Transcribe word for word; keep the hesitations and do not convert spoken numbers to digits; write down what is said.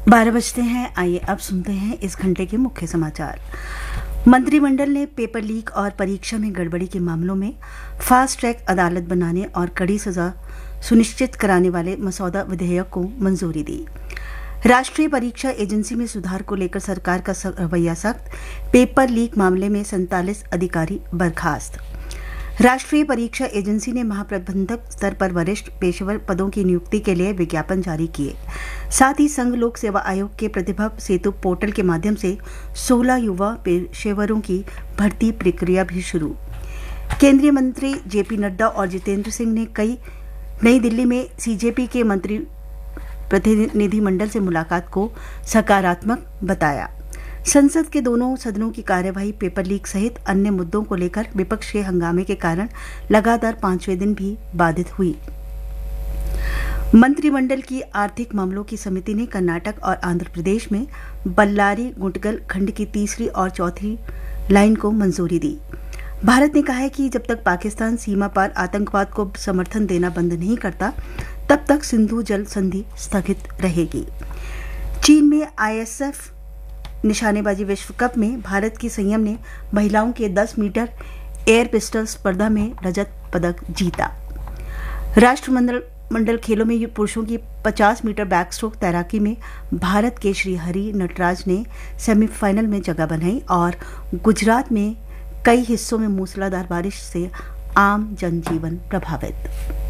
बारह बजते हैं। आइए अब सुनते हैं इस घंटे के मुख्य समाचार। मंत्रिमंडल ने पेपर लीक और परीक्षा में गड़बड़ी के मामलों में फास्ट ट्रैक अदालत बनाने और कड़ी सजा सुनिश्चित कराने वाले मसौदा विधेयक को मंजूरी दी। राष्ट्रीय परीक्षा एजेंसी में सुधार को लेकर सरकार का रवैया सख्त, पेपर लीक मामले में सैंतालीस अधिकारी बर्खास्त। राष्ट्रीय परीक्षा एजेंसी ने महाप्रबंधक स्तर पर वरिष्ठ पेशेवर पदों की नियुक्ति के लिए विज्ञापन जारी किए। साथ ही संघ लोक सेवा आयोग के प्रतिभा सेतु पोर्टल के माध्यम से सोलह युवा पेशेवरों की भर्ती प्रक्रिया भी शुरू। केंद्रीय मंत्री जेपी नड्डा और जितेंद्र सिंह ने कई नई दिल्ली में सीजेपी के मंत्री प्रतिनिधिमंडल से मुलाकात को सकारात्मक बताया। संसद के दोनों सदनों की कार्यवाही पेपर लीक सहित अन्य मुद्दों को लेकर विपक्ष के हंगामे के कारण लगातार पांचवें दिन भी बाधित हुई। मंत्रिमंडल की आर्थिक मामलों की समिति ने कर्नाटक और आंध्र प्रदेश में बल्लारी गुंटकल खंड की तीसरी और चौथी लाइन को मंजूरी दी। भारत ने कहा है कि जब तक पाकिस्तान सीमा पार आतंकवाद को समर्थन देना बंद नहीं करता, तब तक सिंधु जल संधि स्थगित रहेगी। चीन में आईएसएफ निशानेबाजी विश्व कप में भारत की संयम ने महिलाओं के दस मीटर एयर पिस्टल स्पर्धा में रजत पदक जीता। राष्ट्रमंडल मंडल खेलों में पुरुषों की पचास मीटर बैकस्ट्रोक तैराकी में भारत के श्री हरि नटराज ने सेमीफाइनल में जगह बनाई और गुजरात में कई हिस्सों में मूसलाधार बारिश से आम जनजीवन प्रभावित।